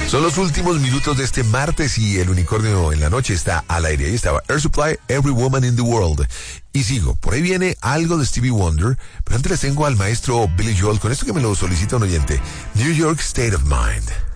Son los últimos minutos de este martes y el unicornio en la noche está al aire. Ahí estaba Air Supply, Every Woman in the World. Y sigo, por ahí viene algo de Stevie Wonder, pero antes les tengo al maestro Billy Joel con esto que me lo solicita un oyente. New York State of Mind.